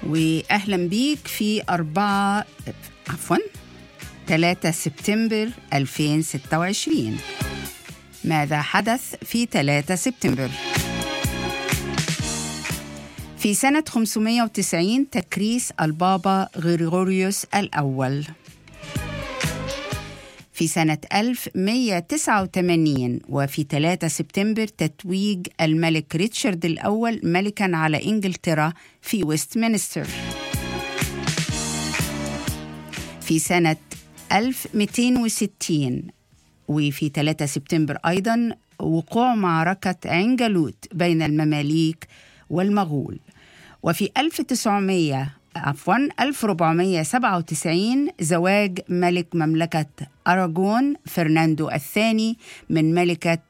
وأهلا بيك في 3 سبتمبر 2026. ماذا حدث في 3 سبتمبر؟ في سنة 590 تكريس البابا غريغوريوس الأول. في سنة 1189 وفي 3 سبتمبر تتويج الملك ريتشارد الأول ملكاً على إنجلترا في ويستمنستر. في سنة 1260 وفي 3 سبتمبر أيضاً وقوع معركة عين جالوت بين المماليك والمغول. وفي 1497 زواج ملك مملكة أراغون فرناندو الثاني من ملكة